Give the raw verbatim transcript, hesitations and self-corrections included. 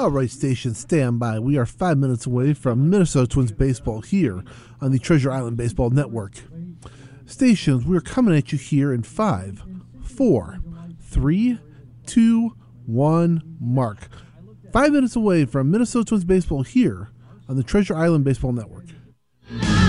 All right, station, stand by. We are five minutes away from Minnesota Twins baseball here on the Treasure Island Baseball Network. Stations, we're coming at you here in five, four, three, two, one, mark. Five minutes away from Minnesota Twins baseball here on the Treasure Island Baseball Network.